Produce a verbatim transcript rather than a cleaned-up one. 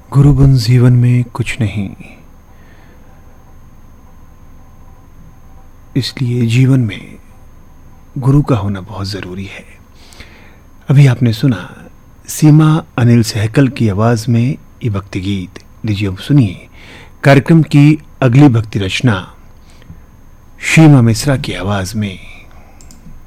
गुरु बिन जीवन में कुछ नहीं, इसलिए जीवन में गुरु का होना बहुत ज़रूरी है। अभी आपने सुना सीमा अनिल सहकल की आवाज़ में ये भक्ति गीत। लीजिए अब सुनिए कार्यक्रम की अगली भक्ति रचना शीमा मिश्रा की आवाज़ में।